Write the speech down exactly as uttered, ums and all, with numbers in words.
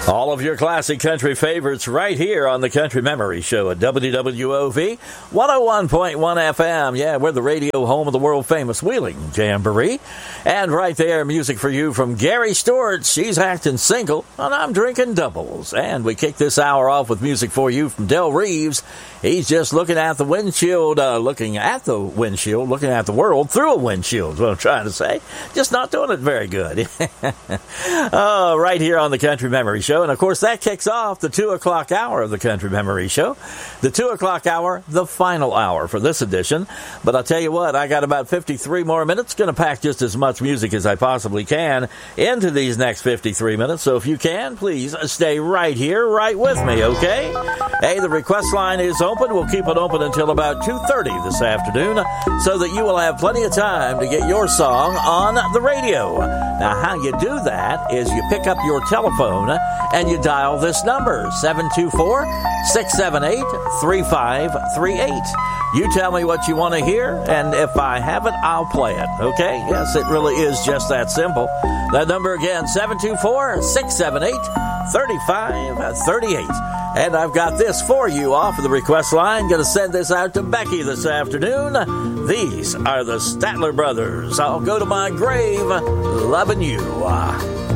All of your classic country favorites right here on the Country Memory Show at W W O V one oh one point one F M. Yeah, we're the radio home of the world-famous Wheeling Jamboree. And right there, music for you from Gary Stewart. She's acting single, and I'm drinking doubles. And we kick this hour off with music for you from Del Reeves. He's just looking at the windshield, uh, looking at the windshield, looking at the world through a windshield is what I'm trying to say. Just not doing it very good. Oh, right here on the Country Memory Show. And, of course, that kicks off the two o'clock hour of the Country Memory Show. The two o'clock hour, the final hour for this edition. But I'll tell you what, I got about fifty-three more minutes. Going to pack just as much music as I possibly can into these next fifty-three minutes. So if you can, please stay right here, right with me, okay? Hey, the request line is open. We'll keep it open until about two thirty this afternoon so that you will have plenty of time to get your song on the radio. Now, how you do that is you pick up your telephone and you dial this number, seven two four, six seven eight, three five three eight. You tell me what you want to hear, and if I have it, I'll play it, okay? Yes, it really is just that simple. That number again, seven two four, six seven eight, three five three eight. And I've got this for you off of the request line. Going to send this out to Becky this afternoon. These are the Statler Brothers. I'll go to my grave loving you.